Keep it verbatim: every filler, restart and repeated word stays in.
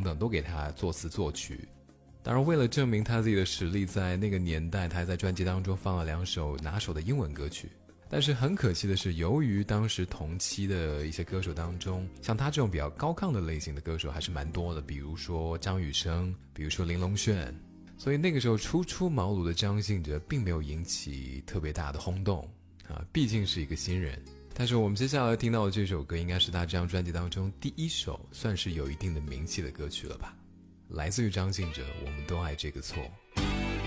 等都给他作词作曲。当然为了证明他自己的实力，在那个年代他还在专辑当中放了两首拿手的英文歌曲。但是很可惜的是，由于当时同期的一些歌手当中，像他这种比较高亢的类型的歌手还是蛮多的，比如说张雨生，比如说林隆炫，所以那个时候初出茅庐的张信哲并没有引起特别大的轰动啊，毕竟是一个新人。但是我们接下来听到的这首歌应该是他这张专辑当中第一首算是有一定的名气的歌曲了吧，来自于张信哲，我们都爱这个错。